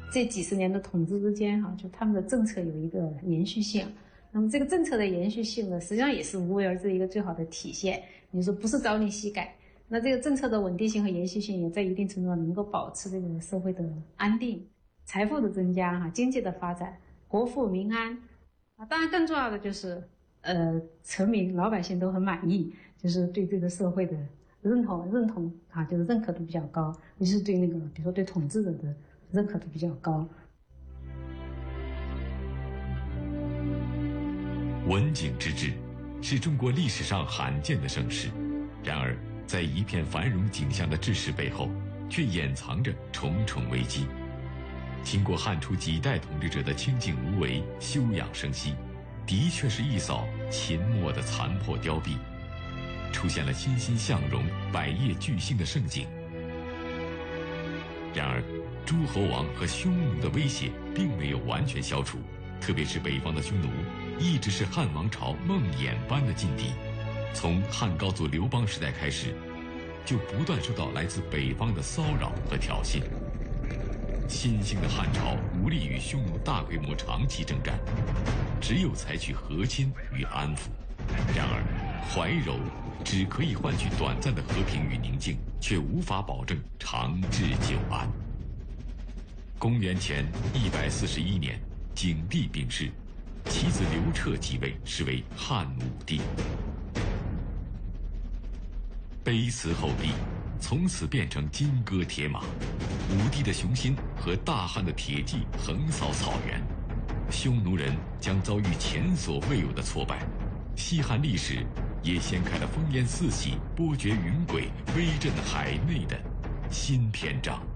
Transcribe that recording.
这几十年的统治之间就他们的政策有一个延续性。那么这个政策的延续性呢，实际上也是无为而治的一个最好的体现。你说不是朝令夕改，那这个政策的稳定性和延续性也在一定程度上能够保持这个社会的安定、财富的增加经济的发展、国富民安当然更重要的就是臣民老百姓都很满意，就是对这个社会的认同就是认可度比较高，尤其是对那个比如说对统治者的认可度比较高。 文景之治是中国历史上罕见的盛世，然而在一片繁荣景象的志士背后，却掩藏着重重危机。经过汉初几代统治者的清静无为、休养生息，的确是一扫秦末的残破凋敝，出现了欣欣向荣、百业俱兴的盛景。然而，诸侯王和匈奴的威胁并没有完全消除，特别是北方的匈奴，一直是汉王朝梦魇般的劲敌。从汉高祖刘邦时代开始，就不断受到来自北方的骚扰和挑衅。新兴的汉朝无力与匈奴大规模长期征战，只有采取和亲与安抚。然而，怀柔只可以换取短暂的和平与宁静，却无法保证长治久安。公元前141年，景帝病逝，其子刘彻即位，是为汉武帝。卑辞后帝，从此变成金戈铁马。武帝的雄心和大汉的铁骑横扫草原，匈奴人将遭遇前所未有的挫败。西汉历史也掀开了烽烟四起、波谲云诡、威震海内的新篇章。